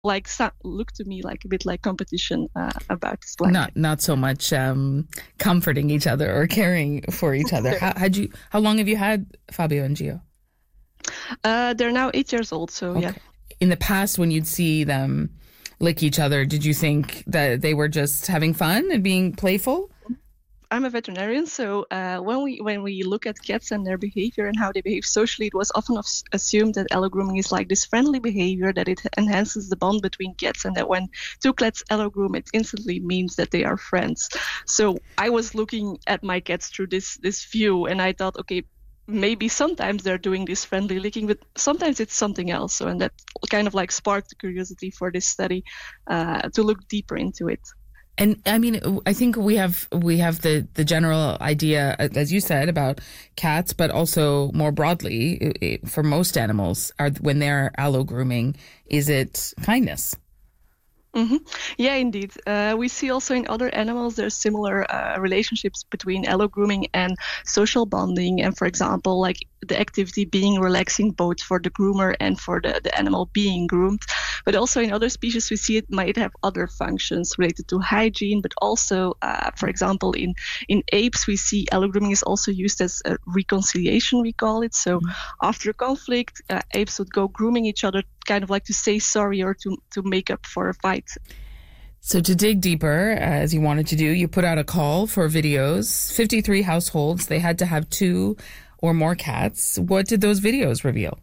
like look to me like a bit like competition about this blanket. Not so much comforting each other or caring for each other. How long have you had Fabio and Gio? They're now 8 years old, so okay. yeah. In the past, when you'd see them lick each other, did you think that they were just having fun and being playful? I'm a veterinarian, so when we look at cats and their behavior and how they behave socially, it was often assumed that allogrooming is like this friendly behavior, that it enhances the bond between cats, and that when two cats allogroom, it instantly means that they are friends. So I was looking at my cats through this view, and I thought, okay, maybe sometimes they're doing this friendly licking, but sometimes it's something else. So, and that kind of like sparked the curiosity for this study to look deeper into it. And I mean, I think we have the general idea, as you said, about cats, but also more broadly for most animals, when they're allogrooming, is it kindness? Mm-hmm. Yeah, indeed. We see also in other animals there's similar relationships between allogrooming and social bonding. And for example, like the activity being relaxing both for the groomer and for the animal being groomed. But also in other species, we see it might have other functions related to hygiene. But also, for example, in apes, we see allogrooming is also used as a reconciliation, we call it. So after a conflict, apes would go grooming each other, kind of like to say sorry or to make up for a fight. So to dig deeper, as you wanted to do, you put out a call for videos. 53 households, they had to have 2 or more cats. What did those videos reveal?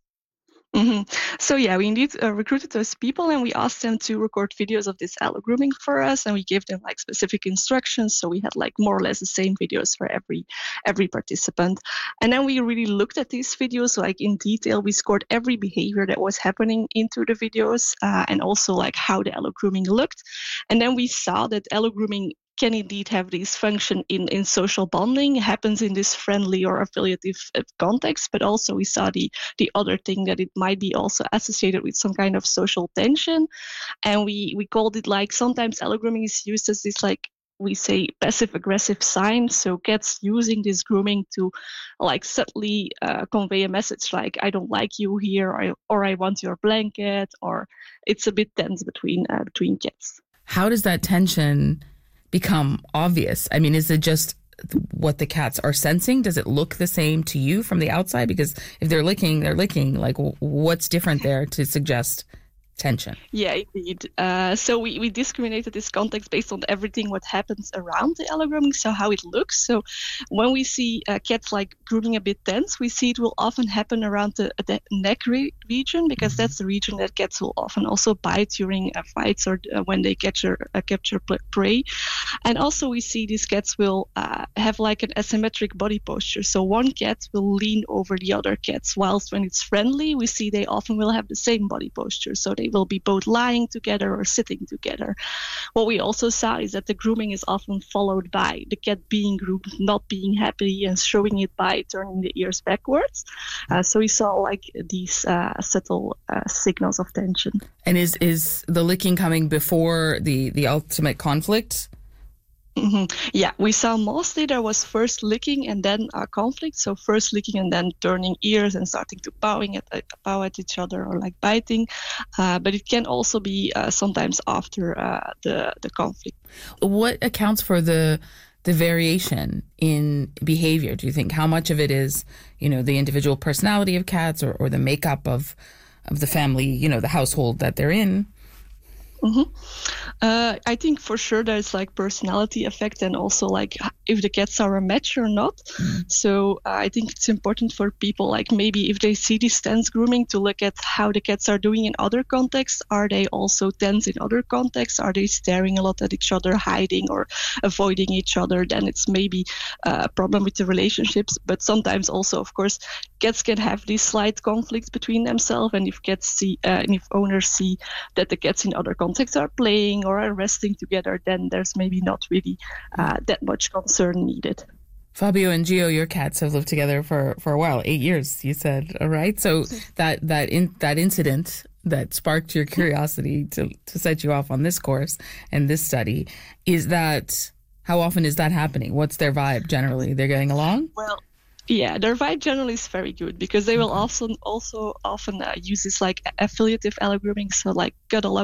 Mm-hmm. So yeah, we indeed recruited those people, and we asked them to record videos of this allogrooming for us, and we gave them like specific instructions. So we had like more or less the same videos for every participant. And then we really looked at these videos like in detail. We scored every behavior that was happening into the videos, and also like how the allogrooming looked. And then we saw that allogrooming can indeed have this function in social bonding, happens in this friendly or affiliative context, but also we saw the other thing that it might be also associated with some kind of social tension. And we called it like sometimes allogrooming is used as this like we say passive aggressive sign. So cats using this grooming to like subtly convey a message like I don't like you here, or I want your blanket, or it's a bit tense between cats. How does that tension become obvious? I mean, is it just what the cats are sensing? Does it look the same to you from the outside? Because if they're licking. Like, what's different there to suggest tension? Yeah, indeed. So we discriminated this context based on everything what happens around the allogrooming, so how it looks. So when we see cats like grooming a bit tense, we see it will often happen around the neck region, because that's the region that cats will often also bite during fights or when they capture prey. And also we see these cats will have like an asymmetric body posture. So one cat will lean over the other cats, whilst when it's friendly, we see they often will have the same body posture. So they will be both lying together or sitting together. What we also saw is that the grooming is often followed by the cat being groomed, not being happy, and showing it by turning the ears backwards. So we saw like these subtle signals of tension. And is the licking coming before the ultimate conflict? Mm-hmm. Yeah, we saw mostly there was first licking and then conflict. So first licking and then turning ears and starting to paw at each other or like biting. But it can also be sometimes after the conflict. What accounts for the variation in behavior, do you think? How much of it is, the individual personality of cats or the makeup of the family, the household that they're in? Mm-hmm. I think for sure there's like personality effect, and also like if the cats are a match or not. So I think it's important for people, like maybe if they see this tense grooming, to look at how the cats are doing in other contexts. Are they also tense in other contexts? Are they staring a lot at each other, hiding or avoiding each other? Then it's maybe a problem with the relationships. But sometimes also, of course, cats can have these slight conflicts between themselves, and if cats see and if owners see that the cats in other contexts are playing or are resting together, then there's maybe not really that much concern needed. Fabio and Gio, your cats have lived together for a while, 8 years, you said, all right? So that incident that sparked your curiosity to set you off on this course and this study, how often is that happening? What's their vibe generally? They're getting along? Well, Yeah, their vibe generally is very good because they will also often use this like affiliative allo grooming, so like got a lot